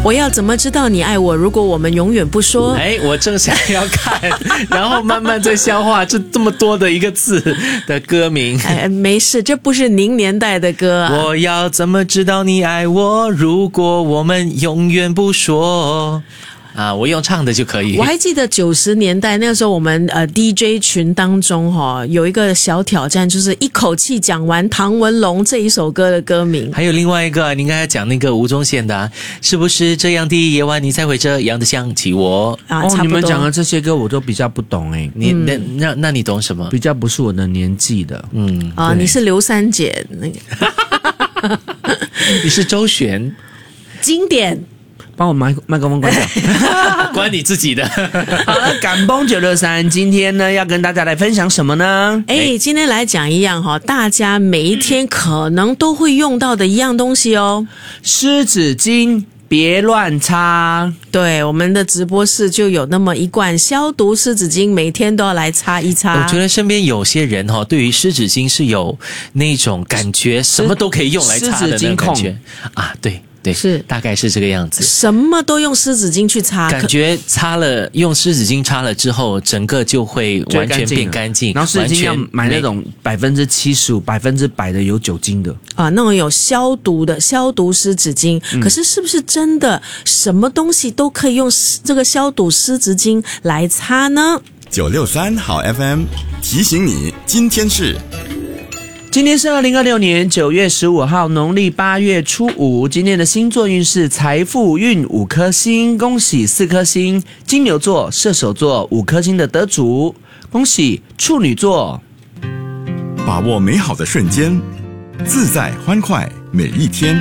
我要怎么知道你爱我？如果我们永远不说。 我正想要看，然后慢慢再消化这么多的一个字的歌名。 没事，这不是您年代的歌啊。 我要怎么知道你爱我？如果我们永远不说。我用唱的就可以。 我还记得90年代那个时候，我们DJ 群当中有一个小挑战，就是一口气讲完唐文龙这一首歌的歌名。 还有另外一个，你刚才讲那个吴宗宪的是不是这样的夜晚你才会这样的想起我差不多。 你们讲的这些歌我都比较不懂那你懂什么？ 比较不是我的年纪的。 你是刘三姐那个你是周璇经典。 帮我麦克风关掉。 关你自己的。 好了，赶崩963，今天呢要跟大家来分享什么呢？ 今天来讲一样大家每一天可能都会用到的一样东西哦， 湿纸巾。别乱擦。 对，我们的直播室就有那么一罐消毒湿纸巾，每天都要来擦一擦。 我觉得身边有些人对于湿纸巾是有那种感觉，什么都可以用来擦的那种感觉啊，对。对， 是大概是这个样子。什么都用湿纸巾去擦， 感觉擦了用湿纸巾擦了之后，整个就会完全变干净。 然后湿纸巾要买那种75%、100%的有酒精的那种有消毒的消毒湿纸巾。可是是不是真的什么东西都可以用这个消毒湿纸巾来擦呢 ？963好 FM 提醒你，今天是 2026年9月15号，农历8月初5。今天的星座运势：财富运5颗星，恭喜4颗星金牛座、射手座5颗星的得主，恭喜处女座。 把握美好的瞬间，自在欢快每一天。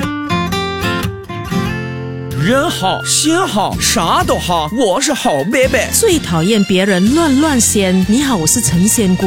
人好心好啥都好，我是好贝贝。 最讨厌别人乱仙。你好，我是陈仙姑。